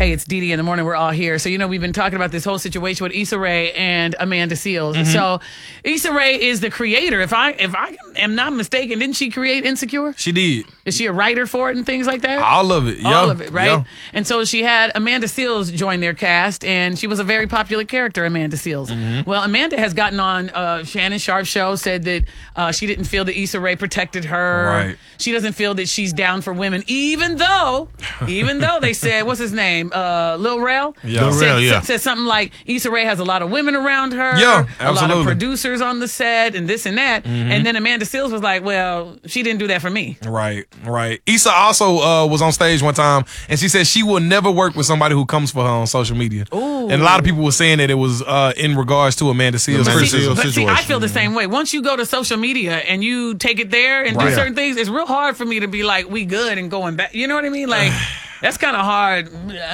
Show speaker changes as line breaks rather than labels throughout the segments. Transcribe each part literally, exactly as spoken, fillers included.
Hey, it's Dee Dee in the morning. We're all here. So, you know, we've been talking about this whole situation with Issa Rae and Amanda Seales. Mm-hmm. So, Issa Rae is the creator. If I if I am not mistaken, didn't she create Insecure?
She did.
Is she a writer for it and things like that?
All of it.
All
yeah.
of it, right?
Yeah.
And so she had Amanda Seales join their cast, and she was a very popular character, Amanda Seales. Mm-hmm. Well, Amanda has gotten on uh, Shannon Sharp's show, said that uh, she didn't feel that Issa Rae protected her.
Right.
She doesn't feel that she's down for women, even though, even though they said, what's his name? Uh, Lil Rel?
Yeah.
Lil
said,
Rel, yeah.
said something like, Issa Rae has a lot of women around her.
Yeah,
A lot
absolutely.
of producers on the set and this and that. Mm-hmm. And then Amanda Seales was like, well, she didn't do that for me.
Right, right. Issa also uh, was on stage one time, and she said she will never work with somebody who comes for her on social media.
Ooh.
And a lot of people were saying that it was uh, in regards to Amanda Seales.
Amanda
criticism.
Seales.
But see,
situation.
I feel the same way. Once you go to social media and you take it there and
Right.
do certain things, it's real hard for me to be like, we good and going back. You know what I mean? Like, that's kind of hard.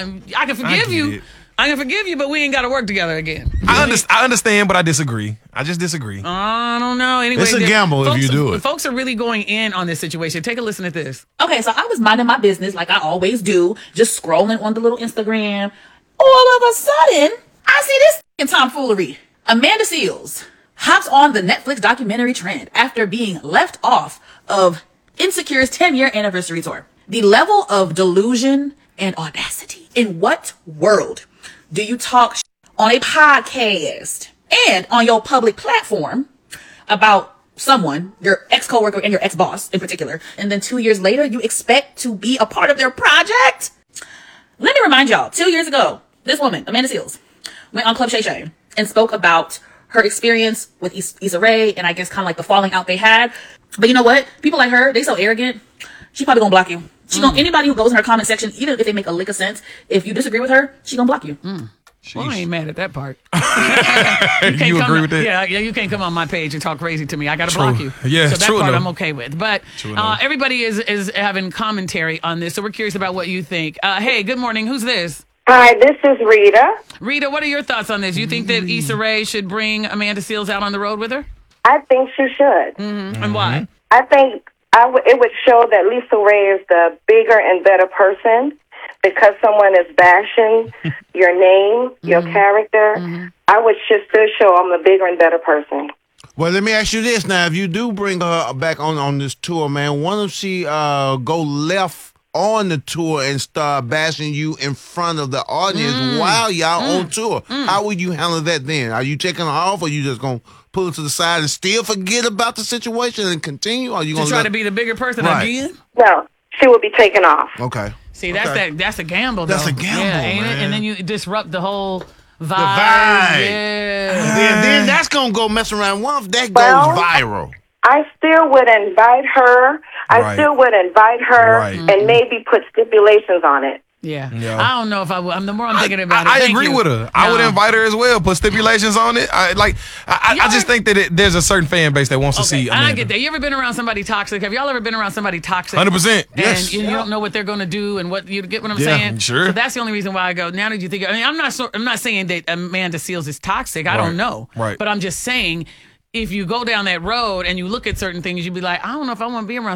I can forgive
get
you.
it.
I can forgive you, but we ain't got to work together again.
I, under, I understand, but I disagree. I just disagree.
I don't know. Anyway,
It's a
the-
gamble if
folks,
you do it.
Folks are really going in on this situation. Take a listen to this.
Okay, so I was minding my business like I always do, just scrolling on the little Instagram. All of a sudden, I see this f***ing tomfoolery. Amanda Seales hops on the Netflix documentary trend after being left off of Insecure's ten-year anniversary tour. The level of delusion and audacity. In what world do you talk sh- on a podcast and on your public platform about someone, your ex-coworker and your ex-boss in particular, and then two years later you expect to be a part of their project? Let me remind y'all, two years ago, this woman, Amanda Seales, went on Club Shay Shay and spoke about her experience with Is- Issa Rae and I guess kind of like the falling out they had. But you know what? People like her, they so arrogant, she probably gonna block you. She gonna, anybody who goes in her comment section, even if they make a lick of sense, if you disagree with her, she gonna block you.
Mm. Well, I ain't mad at that part.
You,
can't come
agree
to-
with that?
Yeah, yeah. You can't come on my page and talk crazy to me. I got to
True.
block you.
Yeah,
so that
true
part
enough.
I'm okay with. But
True
uh,
enough.
everybody is is having commentary on this, so we're curious about what you think. Uh, hey, good morning. Who's this?
Hi, this is Rita.
Rita, what are your thoughts on this? You think that Issa Rae should bring Amanda Seales out on the road with her?
I think she should.
Mm-hmm. And why?
I think I w- it would show that Lisa Ray is the bigger and better person because someone is bashing your name, your character. I would just still show I'm the bigger and better person.
Well, let me ask you this now: if you do bring her back on on this tour, man, why if she uh, go left on the tour and start bashing you in front of the audience
Mm.
while y'all on tour? How would you handle that then? Are you taking her off, or you just gonna pull it to the side and still forget about the situation and continue? Or are you
To
gonna
try
let-
to be the bigger person
Right.
again?
No, she will be taken off.
Okay.
See, that's
Okay.
that. That's a gamble, though.
That's a gamble,
yeah, ain't
man.
it? And then you disrupt the whole vibe.
vibe.
Yeah.
Then, then that's gonna go mess around. What if that goes
Well-
viral?
I still would invite her. I
Right.
still would invite her
Right.
and maybe put stipulations on it.
Yeah.
Yeah.
I don't know if I would. I'm the more I'm thinking about
I, I
it. Thank
agree
you.
with her. I would
No.
invite her as well. Put stipulations on it. I like. I, I, I just think that it, there's a certain fan base that wants to
Okay,
see.
I
Amanda.
get that. You ever been around somebody toxic? Have y'all ever been around somebody toxic?
one hundred percent.
And
Yes.
you, you don't know what they're going to do and what you get what I'm
Yeah,
saying.
sure.
So that's the only reason why I go. Now that you think, I mean, I'm not. So, I'm not saying that Amanda Seales is toxic. I
Right,
don't know.
right.
But I'm just saying, if you go down that road and you look at certain things, you'd be like, I don't know if I want to be around